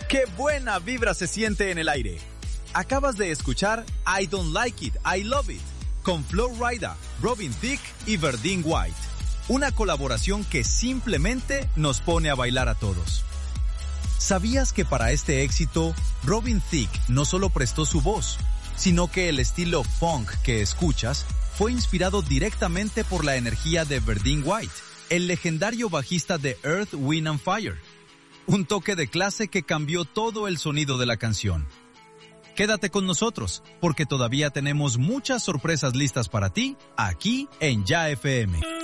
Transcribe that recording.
¡Qué buena vibra se siente en el aire! Acabas de escuchar I Don't Like It, I Love It, con Flo Rida, Robin Thicke y Verdine White. Una colaboración que simplemente nos pone a bailar a todos. ¿Sabías que para este éxito, Robin Thicke no solo prestó su voz, sino que el estilo funk que escuchas fue inspirado directamente por la energía de Verdine White, el legendario bajista de Earth, Wind and Fire? Un toque de clase que cambió todo el sonido de la canción. Quédate con nosotros, porque todavía tenemos muchas sorpresas listas para ti, aquí en Ya FM.